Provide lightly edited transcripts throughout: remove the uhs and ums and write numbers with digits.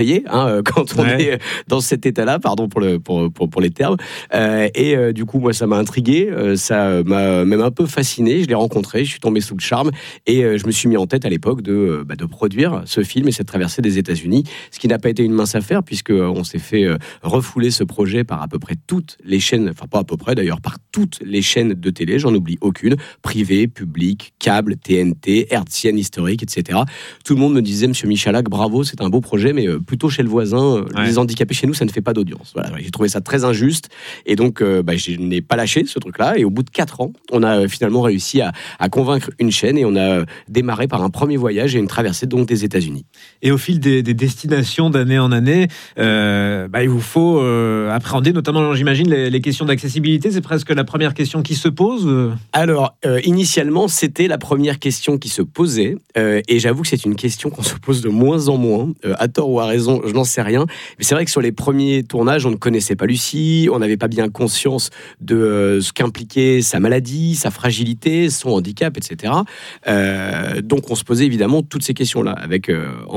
quand on est dans cet état-là, pardon pour les termes. Du coup, moi, ça m'a intrigué, ça m'a même un peu fasciné. Je l'ai rencontré, je suis tombé sous le charme et je me suis mis en tête à l'époque de produire ce film et cette traversée des États-Unis, ce qui n'a pas été une mince affaire puisque on s'est fait refouler ce projet par à peu près toutes les chaînes, enfin pas à peu près d'ailleurs, par toutes les chaînes de télé, j'en oublie aucune, privée, publique, câble, TNT, hertzienne, historique, etc. Tout le monde me disait, Monsieur Michalak, bravo, c'est un beau projet, mais plutôt chez le voisin, les handicapés chez nous, ça ne fait pas d'audience. Voilà, j'ai trouvé ça très injuste et donc je n'ai pas lâché ce truc-là et au bout de 4 ans, on a finalement réussi à convaincre une chaîne et on a démarré par un premier voyage et une traversée donc des États-Unis. Et au fil des destinations d'année en année, il vous faut appréhender notamment, j'imagine, les questions d'accessibilité. C'est presque la première question qui se pose. Alors, initialement, c'était la première question qui se posait et j'avoue que c'est une question qu'on se pose de moins en moins, à tort ou à raison, je n'en sais rien. Mais c'est vrai que sur les premiers tournages, on ne connaissait pas Lucie, on n'avait pas bien conscience de ce qu'impliquait sa maladie, sa fragilité, son handicap, etc. Donc on se posait évidemment toutes ces questions-là, avec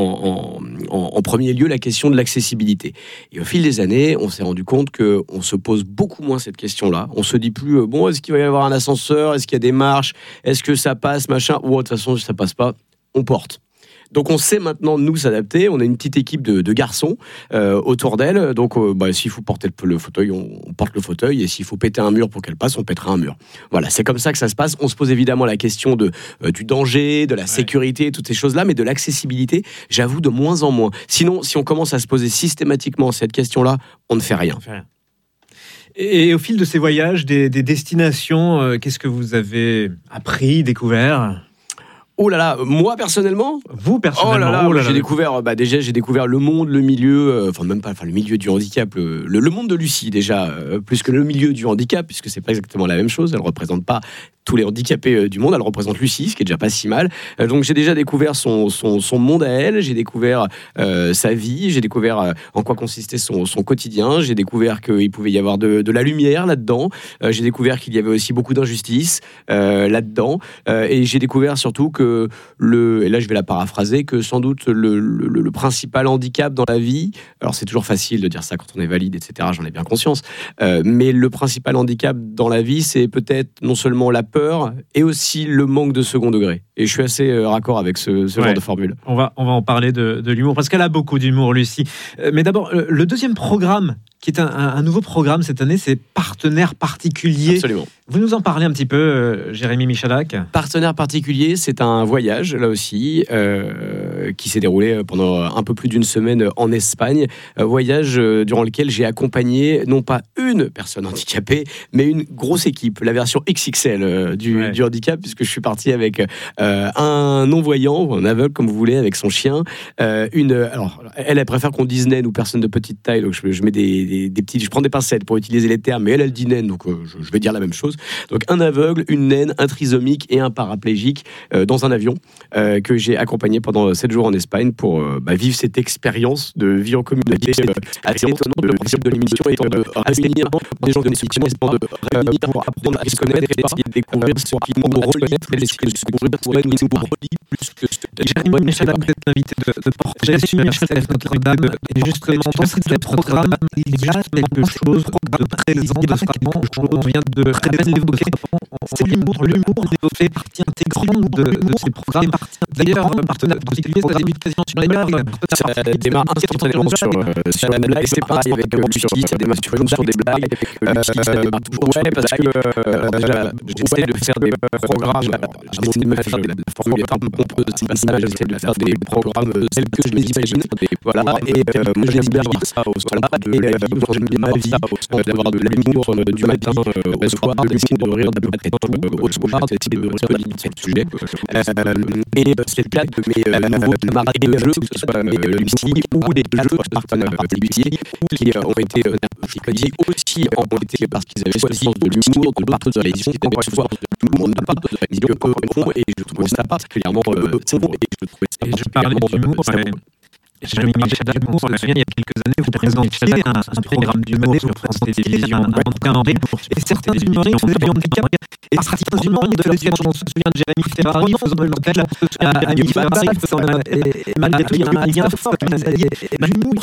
en premier lieu la question de l'accessibilité. Et au fil des années, on s'est rendu compte qu'on se pose beaucoup moins cette question-là. On se dit plus, est-ce qu'il va y avoir un ascenseur, est-ce qu'il y a des marches, est-ce que ça passe, machin, ou de toute façon, si ça passe pas, on porte. Donc on sait maintenant nous s'adapter. On a une petite équipe de garçons autour d'elle. Donc s'il faut porter le fauteuil, on porte le fauteuil. Et s'il faut péter un mur pour qu'elle passe, on pètera un mur. Voilà, c'est comme ça que ça se passe. On se pose évidemment la question du danger, de la sécurité, toutes ces choses-là, mais de l'accessibilité, j'avoue, de moins en moins. Sinon, si on commence à se poser systématiquement cette question-là, on ne fait rien. Et au fil de ces voyages, des destinations, qu'est-ce que vous avez appris, découvert ? Oh là là, moi personnellement, vous personnellement, j'ai découvert j'ai découvert le monde, le milieu, le milieu du handicap, le monde de Lucie déjà, plus que le milieu du handicap, puisque c'est pas exactement la même chose. Elle représente pas tous les handicapés du monde, elle représente Lucie, ce qui est déjà pas si mal. Donc j'ai déjà découvert son monde à elle, j'ai découvert sa vie, j'ai découvert en quoi consistait son quotidien, j'ai découvert qu'il pouvait y avoir de la lumière là-dedans, j'ai découvert qu'il y avait aussi beaucoup d'injustice là-dedans, et j'ai découvert surtout que et là je vais la paraphraser, que sans doute le principal handicap dans la vie, alors c'est toujours facile de dire ça quand on est valide, etc., j'en ai bien conscience, mais le principal handicap dans la vie, c'est peut-être non seulement la peur et aussi le manque de second degré. Et je suis assez raccord avec ce genre de formule. On va en parler de l'humour, parce qu'elle a beaucoup d'humour, Lucie. Mais d'abord, le deuxième programme, qui est un nouveau programme cette année, c'est Partenaire particulier. Absolument. Vous nous en parlez un petit peu, Jérémy Michalak ? Partenaire particulier, c'est un voyage, là aussi, qui s'est déroulé pendant un peu plus d'une semaine en Espagne. Un voyage durant lequel j'ai accompagné, non pas une personne handicapée, mais une grosse équipe, la version XXL du handicap, puisque je suis parti avec un non-voyant, ou un aveugle, comme vous voulez, avec son chien. Alors, elle préfère qu'on dise naine ou personne de petite taille, donc je mets des petits... Je prends des pincettes pour utiliser les termes, mais elle dit naine, donc je vais dire la même chose. Donc un aveugle, une naine, un trisomique et un paraplégique dans un avion que j'ai accompagné pendant 7 jours en Espagne pour vivre cette expérience de vie en communauté assez étonnante. Le principe de l'émission étant de réunir des gens de situation, de réunir pour apprendre à se connaître et essayer de découvrir ce qui nous relie plus que ce qui pourrait nous relie plus que ce qui... Jérémy Michalak, vous êtes l'invité de Portrait sur UHF Notre-Dame, et justement dans ce programme, il y a quelque chose de présent, on vient de l'évoquer, c'est l'humour fait partie intégrante de ces programmes. D'ailleurs, Partenaire particulier, ça débute quasiment sur les blagues. Ça démarre instantanément sur la blague, c'est pareil avec Lucie, ça démarre sur des blagues. Parce que j'essaie de faire des programmes, j'essaie de me faire des formules pompeuses, j'essaie de faire des programmes tels que je les imagine. Voilà, et moi j'aime bien voir ça au soir, j'aime bien ma vie, d'avoir de l'humour du matin au soir, de rire d'à peu près tout au soir, d'essayer de rire sur le sujet. Et cette plaque de mes nouveaux camarades de jeu, que ce soit Lucie ou des jeux partenaires particuliers, qui ont été aussi parce qu'ils avaient ce sens de l'humour, de partage de la vision, encore une fois, tout le monde n'a pas de la vision qu'eux ont, et je trouve ça particulièrement bon, et je trouvais ça particulièrement Jérémy Michel Amour, je me souviens, il y a quelques années, vous présentiez un programme d'humour sur France Télévisions, et certains humoristes ont des handicaps, et certains humoristes le disaient. On se souvient de Jérémy Ferrari faisant le langage à Mimi Ferrari, et malgré tout, il y a un lien fort. L'humour